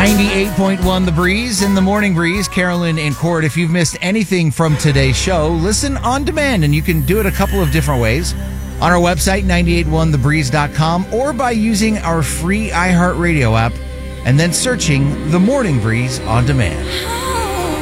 98.1 The Breeze in the Morning Breeze. Carolyn and Cord, if you've missed anything from today's show, listen on demand, and you can do it a couple of different ways. On our website, 981thebreeze.com, or by using our free iHeartRadio app and then searching The Morning Breeze on demand.